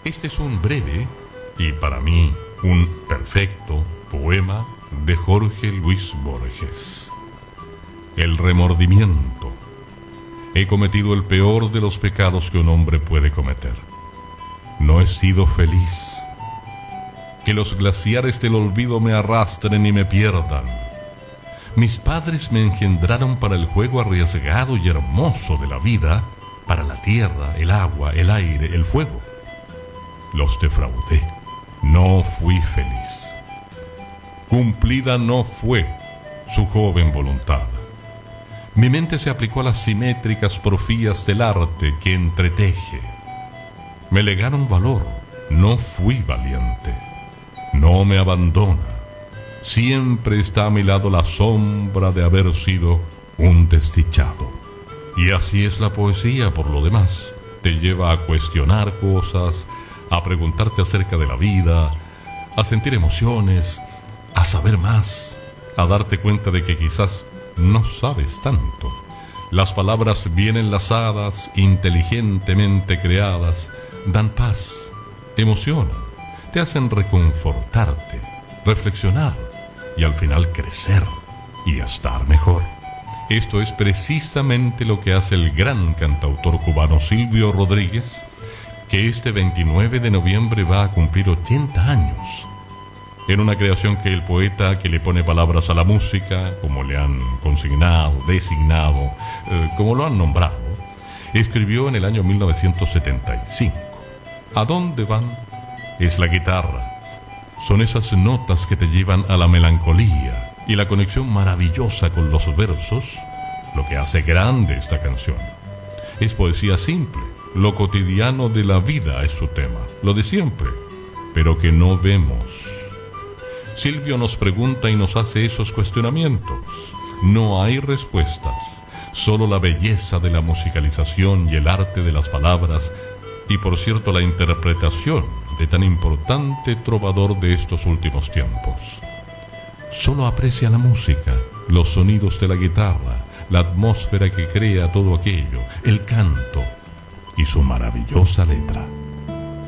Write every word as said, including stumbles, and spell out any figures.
Este es un breve y para mí un perfecto poema de Jorge Luis Borges. El remordimiento. He cometido el peor de los pecados que un hombre puede cometer. No he sido feliz. Que los glaciares del olvido me arrastren y me pierdan. Mis padres me engendraron para el juego arriesgado y hermoso de la vida, para la tierra, el agua, el aire, el fuego. Los defraudé. No fui feliz. Cumplida no fue su joven voluntad. Mi mente se aplicó a las simétricas porfías del arte que entreteje. Me legaron valor. No fui valiente. No me abandona. Siempre está a mi lado la sombra de haber sido un desdichado. Y así es la poesía, por lo demás. Te lleva a cuestionar cosas, a preguntarte acerca de la vida, a sentir emociones, a saber más, a darte cuenta de que quizás no sabes tanto. Las palabras bien enlazadas, inteligentemente creadas, dan paz, emocionan, te hacen reconfortarte, reflexionar y al final crecer y estar mejor. Esto es precisamente lo que hace el gran cantautor cubano Silvio Rodríguez, que este veintinueve de noviembre va a cumplir ochenta años. En una creación que el poeta, que le pone palabras a la música, como le han consignado, designado, eh, como lo han nombrado, escribió en el año mil novecientos setenta y cinco. ¿A dónde van? Es la guitarra. Son esas notas que te llevan a la melancolía y la conexión maravillosa con los versos, lo que hace grande esta canción. Es poesía simple, lo cotidiano de la vida es su tema, lo de siempre, pero que no vemos. Silvio nos pregunta y nos hace esos cuestionamientos. No hay respuestas, solo la belleza de la musicalización y el arte de las palabras, y por cierto la interpretación de tan importante trovador de estos últimos tiempos. Solo aprecia la música, los sonidos de la guitarra, la atmósfera que crea todo aquello, el canto y su maravillosa letra.